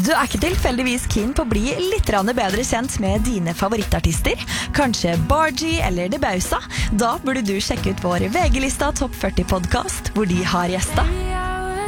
Du ikke tilfeldigvis keen på å bli litt bedre kjent med dine favorittartister? Kanskje Bargie eller Debausa? Da burde du sjekke ut vår VG-lista Topp 40 podcast, hvor de har gjesta.